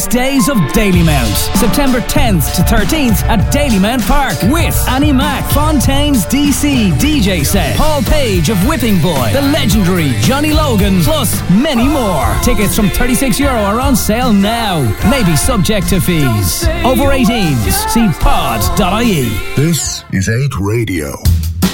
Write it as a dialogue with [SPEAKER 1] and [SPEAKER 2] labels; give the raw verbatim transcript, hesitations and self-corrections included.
[SPEAKER 1] Days of Dalymount, September tenth to thirteenth at Dalymount Park with Annie Mac, Fontaine's D C D J set, Paul Page of Whipping Boy, the legendary Johnny Logan, plus many more. Tickets from thirty-six euro are on sale now. Maybe subject to fees. Over eighteens, see pod dot I E.
[SPEAKER 2] This is eight Radio.